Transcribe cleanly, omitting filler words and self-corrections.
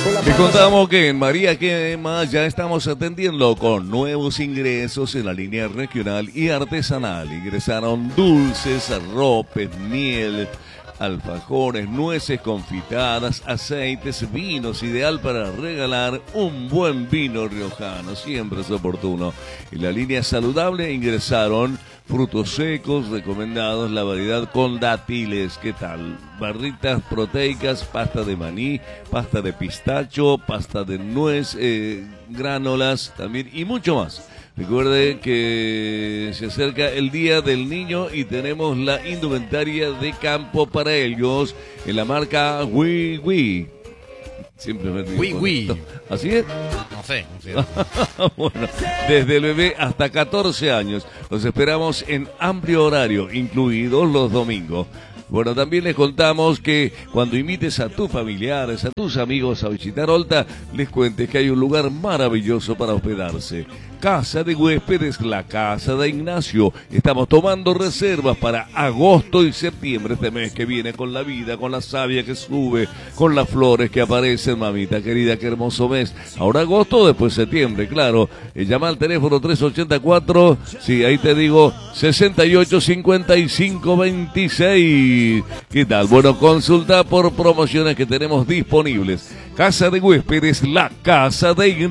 Les contamos que en María Quema ya estamos atendiendo con nuevos ingresos en la línea regional y artesanal. Ingresaron dulces, arropes, miel, alfajores, nueces confitadas, aceites, vinos, ideal para regalar un buen vino riojano, siempre es oportuno. En la línea saludable ingresaron frutos secos recomendados, la variedad con dátiles, ¿qué tal? Barritas proteicas, pasta de maní, pasta de pistacho, pasta de nuez, gránulas también y mucho más. Recuerde que se acerca el Día del Niño y tenemos la indumentaria de campo para ellos en la marca Oui. Siempre me digo Oui. ¿Así es? No sé. Bueno, desde el bebé hasta 14 años. Los esperamos en amplio horario, incluidos los domingos. Bueno, también les contamos que cuando invites a tus familiares, a tus amigos a visitar Olta, les cuentes que hay un lugar maravilloso para hospedarse. Casa de Huéspedes, la Casa de Ignacio. Estamos tomando reservas para agosto y septiembre, este mes que viene, con la vida, con la savia que sube, con las flores que aparecen, mamita querida, qué hermoso mes. Ahora agosto, después septiembre, claro. Llama al teléfono 384, sí, ahí te digo, 685526. ¿Qué tal? Bueno, consulta por promociones que tenemos disponibles. Casa de Huéspedes, la Casa de Ignacio.